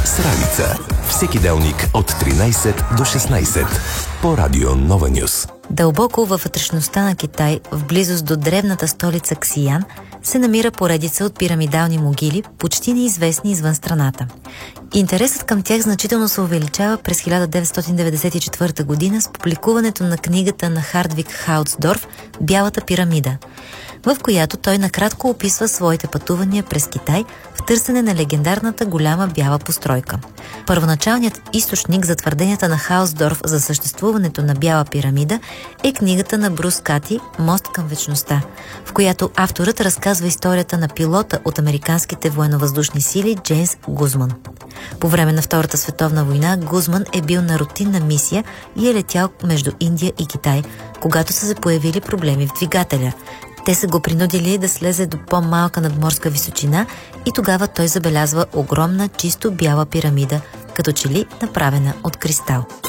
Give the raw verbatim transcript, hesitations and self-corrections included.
с Ралица. Всеки делник от тринайсет до шестнайсет по Радио Нова Нюс. Дълбоко във вътрешността на Китай, в близост до древната столица Ксиян, се намира поредица от пирамидални могили, почти неизвестни извън страната. Интересът към тях значително се увеличава през хиляда деветстотин деветдесет и четвърта година с публикуването на книгата на Хардвиг Хаутсдорф «Бялата пирамида», в която той накратко описва своите пътувания през Китай в търсене на легендарната голяма бяла постройка. Първоначалният източник за твърденията на Хаутсдорф за съществуването на бяла пирамида е книгата на Брус Кати «Мост към вечността», в която авторът разказва историята на пилота от американските военновъздушни сили Джеймс Гузман. По време на Втората световна война Гузман е бил на рутинна мисия и е летял между Индия и Китай, когато са се появили проблеми в двигателя. Те са го принудили да слезе до по-малка надморска височина и тогава той забелязва огромна чисто бяла пирамида, като че ли направена от кристал.